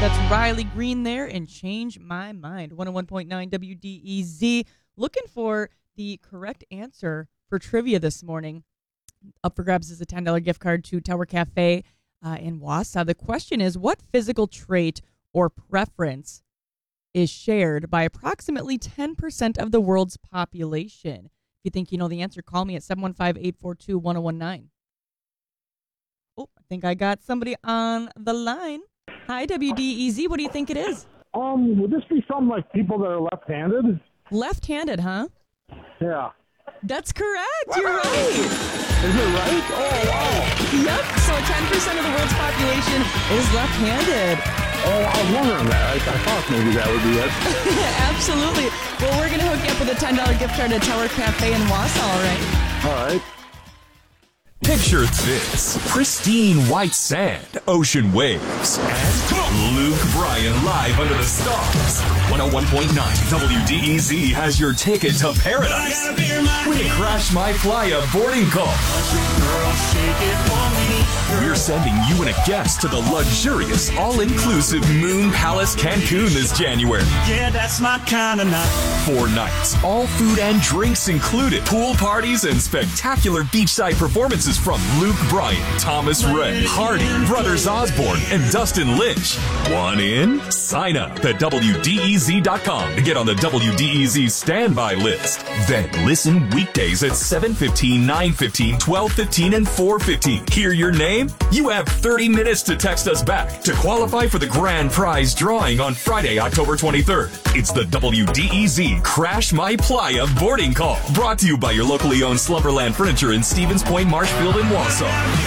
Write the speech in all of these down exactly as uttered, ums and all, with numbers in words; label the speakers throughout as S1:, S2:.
S1: That's Riley Green there and Change My Mind. one oh one point nine W D E Z. Looking for the correct answer for trivia this morning. Up for grabs is a ten dollars gift card to Tower Cafe uh, in Wausau. The question is, what physical trait or preference is shared by approximately ten percent of the world's population? If you think you know the answer, call me at seven one five, eight four two, one oh one nine. Oh, I think I got somebody on the line. Hi, W D E Z. What do you think it is?
S2: Um, would this be something like people that are left-handed?
S1: Left-handed, huh?
S2: Yeah.
S1: That's correct. You're right.
S2: Is it right? Oh, wow.
S1: Yep. So ten percent of the world's population is left-handed.
S2: Oh, I was wondering that. I, I thought maybe that would be it.
S1: Absolutely. Well, we're going to hook you up with a ten dollars gift card to Tower Cafe in Wausau, all right?
S2: All right.
S3: Picture this: pristine white sand, ocean waves, and Luke Bryan live under the stars. one oh one point nine W D E Z has your ticket to paradise. Win a Crash My Playa boarding call. We're sending you and a guest to the luxurious, all-inclusive Moon Palace Cancun this January.
S4: Yeah, that's my kind of night.
S3: Four nights, all food and drinks included, pool parties and spectacular beachside performances from Luke Bryan, Thomas Rhett, Hardy, Brothers Osborne, and Dustin Lynch. Want in? Sign up at W D E Z dot com to get on the W D E Z standby list. Then listen weekdays at seven fifteen, nine fifteen, twelve fifteen, and four fifteen. Hear your name? You have thirty minutes to text us back to qualify for the grand prize drawing on Friday, October twenty-third. It's the W D E Z Crash My Playa boarding call. Brought to you by your locally owned Slumberland Furniture in Stevens Point, Marshfield, and Wausau.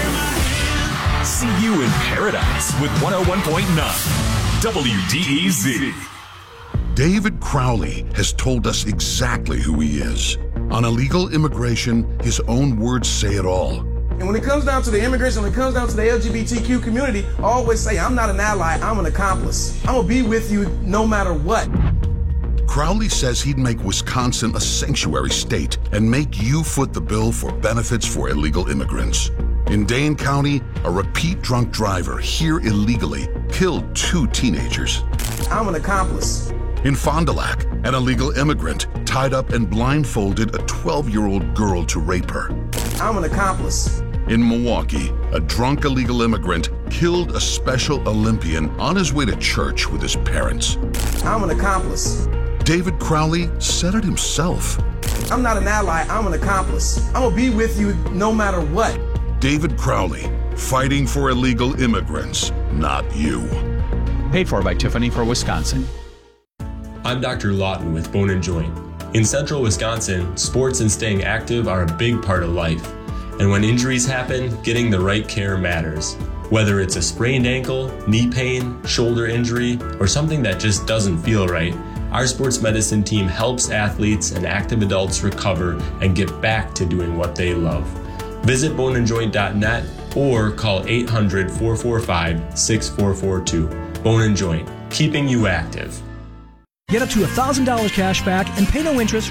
S3: See you in paradise with one oh one point nine W D E Z.
S5: David Crowley has told us exactly who he is. On illegal immigration, his own words say it all.
S6: And when it comes down to the immigration, when it comes down to the L G B T Q community, I always say I'm not an ally, I'm an accomplice. I'm gonna be with you no matter what.
S5: Crowley says he'd make Wisconsin a sanctuary state and make you foot the bill for benefits for illegal immigrants. In Dane County, a repeat drunk driver here illegally killed two teenagers.
S6: I'm an accomplice.
S5: In Fond du Lac, an illegal immigrant tied up and blindfolded a twelve-year-old girl to rape her.
S6: I'm an accomplice.
S5: In Milwaukee, a drunk illegal immigrant killed a Special Olympian on his way to church with his parents.
S6: I'm an accomplice.
S5: David Crowley said it himself.
S6: I'm not an ally, I'm an accomplice. I'm gonna be with you no matter what.
S5: David Crowley, fighting for illegal immigrants, not you.
S7: Paid for by Tiffany for Wisconsin.
S8: I'm Doctor Lawton with Bone and Joint. In central Wisconsin, sports and staying active are a big part of life. And when injuries happen, getting the right care matters. Whether it's a sprained ankle, knee pain, shoulder injury, or something that just doesn't feel right, our sports medicine team helps athletes and active adults recover and get back to doing what they love. Visit bone and joint dot net or call eight hundred, four four five, six four four two. Bone and Joint, keeping you active.
S9: Get up to one thousand dollars cash back and pay no interest